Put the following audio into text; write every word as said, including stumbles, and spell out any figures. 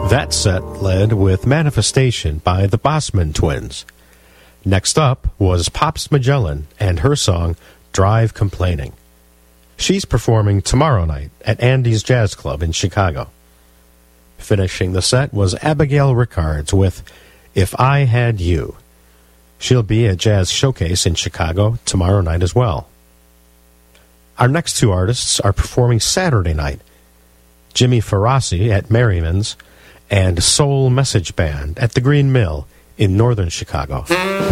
That set led with Manifestation by the Bossman Twins. Next up was Pops Magellan and her song Drive Complaining. She's performing tomorrow night at Andy's Jazz Club in Chicago. Finishing the set was Abigail Rickards with If I Had You. She'll be at Jazz Showcase in Chicago tomorrow night as well. Our next two artists are performing Saturday night. Jimmy Ferrasi at Merriman's and Soul Message Band at the Green Mill in northern Chicago.